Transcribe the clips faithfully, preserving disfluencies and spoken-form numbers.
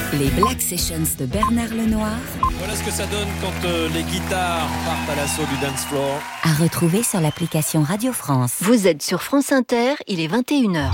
Les Black Sessions de Bernard Lenoir. Voilà ce que ça donne quand euh, les guitares partent à l'assaut du dance floor. À retrouver sur l'application Radio France. Vous êtes sur France Inter, il est vingt et une heures.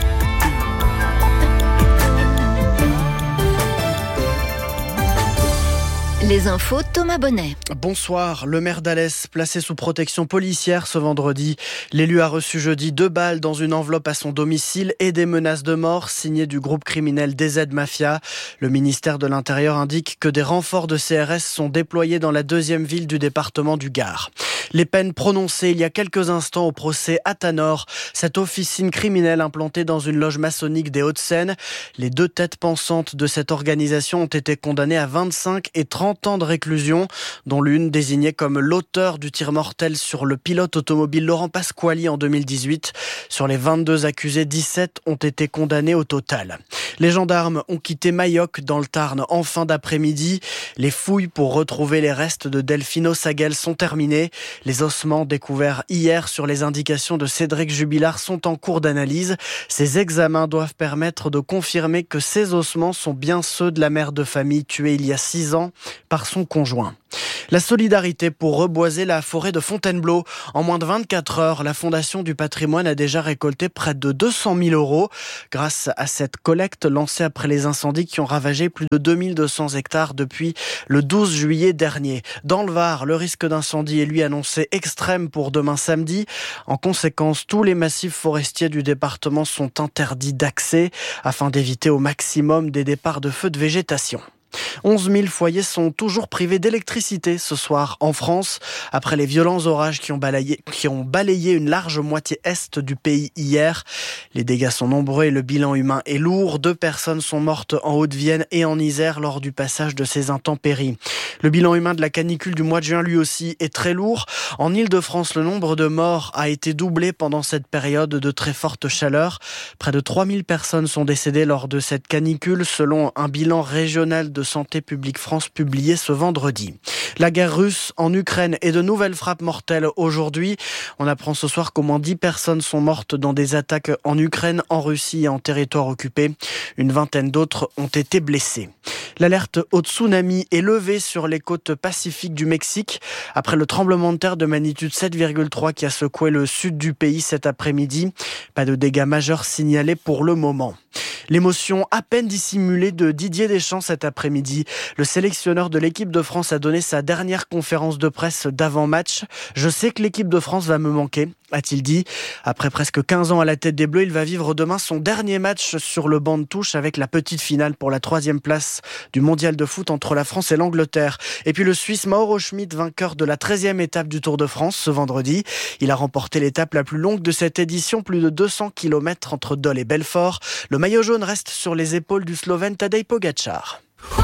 Les infos, Thomas Bonnet. Bonsoir. Le maire d'Alès, placé sous protection policière ce vendredi. L'élu a reçu jeudi deux balles dans une enveloppe à son domicile et des menaces de mort signées du groupe criminel D Z Mafia. Le ministère de l'Intérieur indique que des renforts de C R S sont déployés dans la deuxième ville du département du Gard. Les peines prononcées il y a quelques instants au procès Athanor, cette officine criminelle implantée dans une loge maçonnique des Hauts-de-Seine. Les deux têtes pensantes de cette organisation ont été condamnées à vingt-cinq et trente ans de réclusion, dont l'une désignée comme l'auteur du tir mortel sur le pilote automobile Laurent Pasquali en deux mille dix-huit. Sur les vingt-deux accusés, dix-sept ont été condamnés au total. Les gendarmes ont quitté Mayoc dans le Tarn en fin d'après-midi. Les fouilles pour retrouver les restes de Delphino Saguel sont terminées. Les ossements découverts hier sur les indications de Cédric Jubilard sont en cours d'analyse. Ces examens doivent permettre de confirmer que ces ossements sont bien ceux de la mère de famille tuée il y a six ans par son conjoint. La solidarité pour reboiser la forêt de Fontainebleau. En moins de vingt-quatre heures, la Fondation du patrimoine a déjà récolté près de deux cent mille euros grâce à cette collecte lancée après les incendies qui ont ravagé plus de deux mille deux cents hectares depuis le douze juillet dernier. Dans le Var, le risque d'incendie est lui annoncé extrême pour demain samedi. En conséquence, tous les massifs forestiers du département sont interdits d'accès afin d'éviter au maximum des départs de feux de végétation. onze mille foyers sont toujours privés d'électricité ce soir en France, après les violents orages qui ont balayé, qui ont balayé une large moitié est du pays hier. Les dégâts sont nombreux et le bilan humain est lourd. Deux personnes sont mortes en Haute-Vienne et en Isère lors du passage de ces intempéries. Le bilan humain de la canicule du mois de juin, lui aussi, est très lourd. En Île-de-France, le nombre de morts a été doublé pendant cette période de très forte chaleur. Près de trois mille personnes sont décédées lors de cette canicule, selon un bilan régional de Santé publique France publié ce vendredi. La guerre russe en Ukraine et de nouvelles frappes mortelles aujourd'hui. On apprend ce soir qu'au moins dix personnes sont mortes dans des attaques en Ukraine, en Russie et en territoire occupé. Une vingtaine d'autres ont été blessées. L'alerte au tsunami est levée sur les côtes pacifiques du Mexique après le tremblement de terre de magnitude sept virgule trois qui a secoué le sud du pays cet après-midi. Pas de dégâts majeurs signalés pour le moment. L'émotion à peine dissimulée de Didier Deschamps cet après-midi. Le sélectionneur de l'équipe de France a donné sa dernière conférence de presse d'avant-match. « Je sais que l'équipe de France va me manquer », a-t-il dit. Après presque quinze ans à la tête des Bleus, il va vivre demain son dernier match sur le banc de touche avec la petite finale pour la troisième place du mondial de foot entre la France et l'Angleterre. Et puis le Suisse Mauro Schmid, vainqueur de la treizième étape du Tour de France ce vendredi. Il a remporté l'étape la plus longue de cette édition, plus de deux cents kilomètres entre Dole et Belfort. Le maillot jaune reste sur les épaules du Slovène Tadej Pogačar.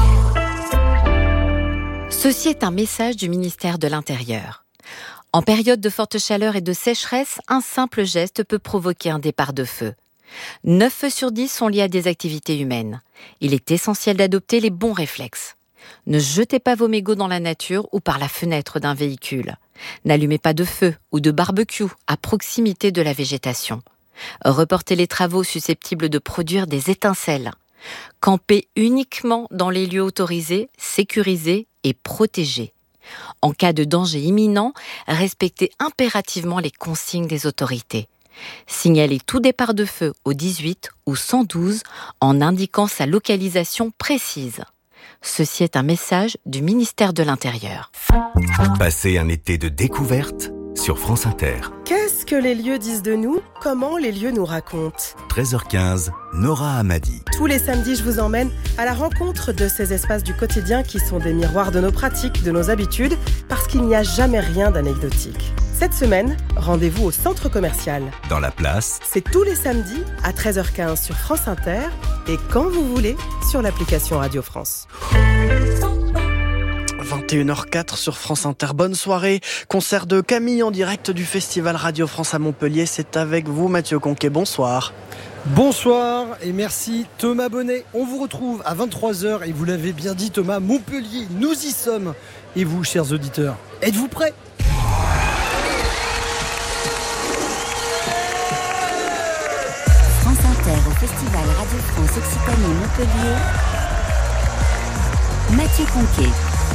Ceci est un message du ministère de l'Intérieur. En période de forte chaleur et de sécheresse, un simple geste peut provoquer un départ de feu. neuf feux sur dix sont liés à des activités humaines. Il est essentiel d'adopter les bons réflexes. Ne jetez pas vos mégots dans la nature ou par la fenêtre d'un véhicule. N'allumez pas de feu ou de barbecue à proximité de la végétation. Reportez les travaux susceptibles de produire des étincelles. Campez uniquement dans les lieux autorisés, sécurisés et protégés. En cas de danger imminent, respectez impérativement les consignes des autorités. Signalez tout départ de feu au dix-huit ou cent douze en indiquant sa localisation précise. Ceci est un message du ministère de l'Intérieur. Passez un été de découverte sur France Inter. Qu'est-ce que les lieux disent de nous ? Comment les lieux nous racontent ? treize heures quinze, Nora Hamadi. Tous les samedis, je vous emmène à la rencontre de ces espaces du quotidien qui sont des miroirs de nos pratiques, de nos habitudes, parce qu'il n'y a jamais rien d'anecdotique. Cette semaine, rendez-vous au centre commercial. Dans la place. C'est tous les samedis à treize heures quinze sur France Inter et quand vous voulez sur l'application Radio France. vingt et une heures quatre sur France Inter. Bonne soirée. Concert de Camille en direct du Festival Radio France à Montpellier. C'est avec vous, Mathieu Conquet. Bonsoir. Bonsoir et merci Thomas Bonnet. On vous retrouve à vingt-trois heures et vous l'avez bien dit Thomas, Montpellier, nous y sommes. Et vous, chers auditeurs, êtes-vous prêts ? France Inter au Festival Radio France Occitanie Montpellier. Mathieu Conquet.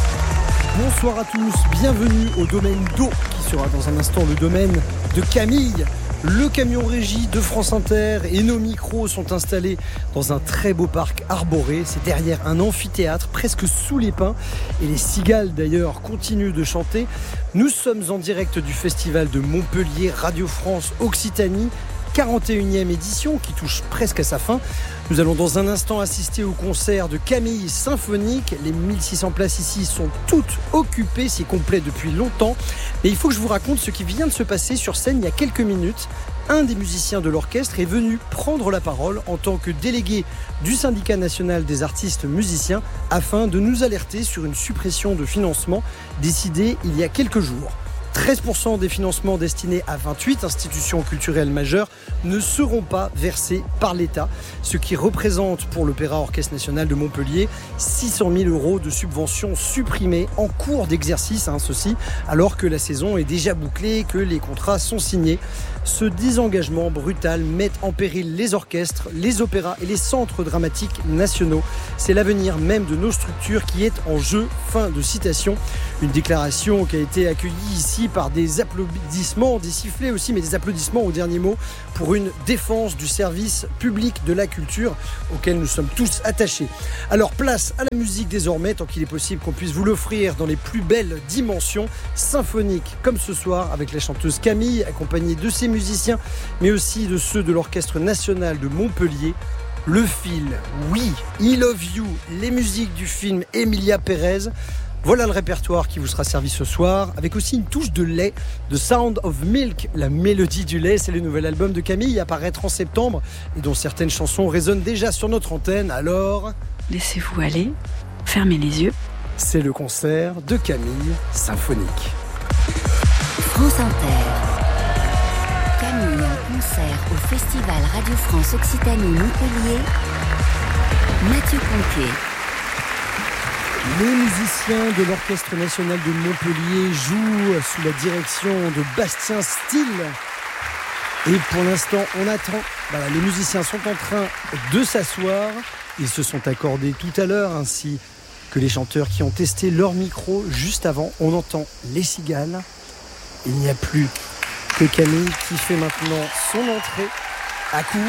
Bonsoir à tous, bienvenue au domaine d'eau qui sera dans un instant le domaine de Camille. Le camion régie de France Inter et nos micros sont installés dans un très beau parc arboré. C'est derrière un amphithéâtre, presque sous les pins. Et les cigales d'ailleurs continuent de chanter. Nous sommes en direct du festival de Montpellier, Radio France Occitanie. quarante et unième édition qui touche presque à sa fin. Nous allons dans un instant assister au concert de Camille Symphonique. Les mille six cents places ici sont toutes occupées, c'est complet depuis longtemps. Mais il faut que je vous raconte ce qui vient de se passer sur scène il y a quelques minutes. Un des musiciens de l'orchestre est venu prendre la parole en tant que délégué du syndicat national des artistes musiciens afin de nous alerter sur une suppression de financement décidée il y a quelques jours. treize pour cent des financements destinés à vingt-huit institutions culturelles majeures ne seront pas versés par l'État, ce qui représente pour l'Opéra Orchestre National de Montpellier six cent mille euros de subventions supprimées en cours d'exercice, hein, ceci alors que la saison est déjà bouclée et que les contrats sont signés. Ce désengagement brutal met en péril les orchestres, les opéras et les centres dramatiques nationaux. C'est l'avenir même de nos structures qui est en jeu. Fin de citation. Une déclaration qui a été accueillie ici par des applaudissements, des sifflets aussi, mais des applaudissements au dernier mot pour une défense du service public de la culture auquel nous sommes tous attachés. Alors place à la musique désormais, tant qu'il est possible qu'on puisse vous l'offrir dans les plus belles dimensions symphoniques, comme ce soir avec la chanteuse Camille, accompagnée de ses musiciens, mais aussi de ceux de l'Orchestre National de Montpellier. Le fil, oui, I Love You, les musiques du film Emilia Pérez. Voilà le répertoire qui vous sera servi ce soir, avec aussi une touche de lait, The Sound of Milk, la mélodie du lait. C'est le nouvel album de Camille à paraître en septembre et dont certaines chansons résonnent déjà sur notre antenne. Alors, laissez-vous aller, fermez les yeux. C'est le concert de Camille Symphonique. France Inter. Camille en concert au Festival Radio France Occitanie Montpellier. Mathieu Conquet. Les musiciens de l'Orchestre National de Montpellier jouent sous la direction de Bastien Steele. Et pour l'instant, on attend. Voilà, les musiciens sont en train de s'asseoir. Ils se sont accordés tout à l'heure, ainsi que les chanteurs qui ont testé leur micro juste avant. On entend les cigales. Il n'y a plus que Camille qui fait maintenant son entrée à court.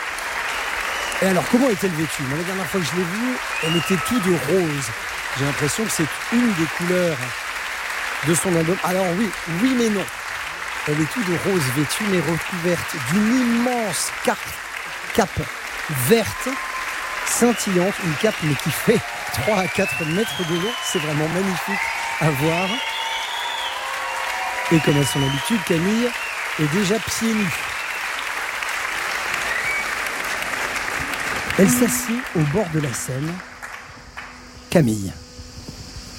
Et alors, comment est-elle vêtue ? Moi, la dernière fois que je l'ai vue, elle était toute de rose. J'ai l'impression que c'est une des couleurs de son album. Alors oui, oui mais non. Elle est toute de rose vêtue, mais recouverte d'une immense cape, cape verte, scintillante. Une cape mais qui fait trois à quatre mètres de long. C'est vraiment magnifique à voir. Et comme à son habitude, Camille est déjà pieds nus. Elle s'assied au bord de la Seine. Camille.